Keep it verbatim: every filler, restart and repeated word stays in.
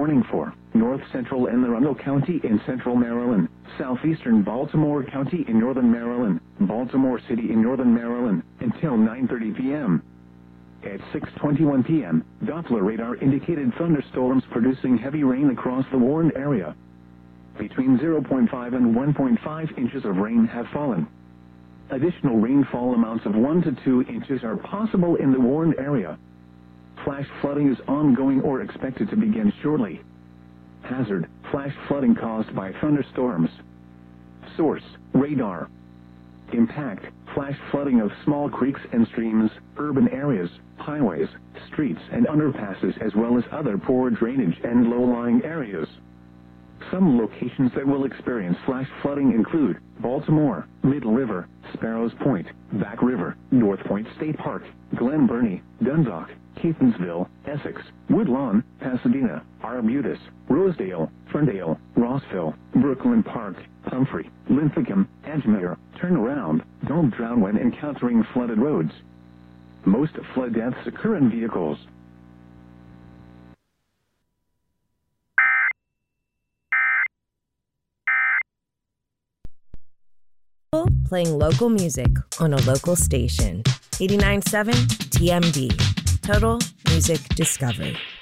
warning for north central Anne Arundel County in central Maryland, southeastern Baltimore County in northern Maryland, Baltimore City in northern Maryland, until nine thirty p m At six twenty-one p m, Doppler radar indicated thunderstorms producing heavy rain across the warned area. Between zero point five and one point five inches of rain have fallen. Additional rainfall amounts of one to two inches are possible in the warned area. Flash flooding is ongoing or expected to begin shortly. Hazard: flash flooding caused by thunderstorms. Source: radar. Impact: flash flooding of small creeks and streams, urban areas, highways, streets and underpasses, as well as other poor drainage and low-lying areas. Some locations that will experience flash flooding include Baltimore, Middle River, Sparrows Point, Back River, North Point State Park, Glen Burnie, Dundalk, Catonsville, Essex, Woodlawn, Pasadena, Arbutus, Rosedale, Ferndale, Rossville, Brooklyn Park, Humphrey, Linthicum, Edgemere. Turnaround: don't drown when encountering flooded roads. Most flood deaths occur in vehicles. Playing local music on a local station. eighty-nine point seven T M D. Total Music Discovery.